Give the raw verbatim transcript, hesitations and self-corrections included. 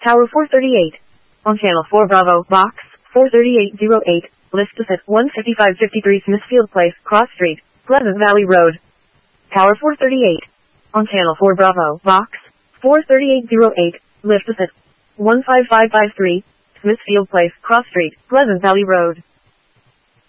Tower four thirty-eight. On Channel four Bravo, Box four thirty-eight oh eight, listed at one fifty-five fifty-three Smithfield Place, Cross Street, Pleasant Valley Road. Tower four thirty-eight. On Channel four Bravo, Box four thirty-eight oh eight, listed at one five five five three, Smithfield Place, Cross Street, Pleasant Valley Road.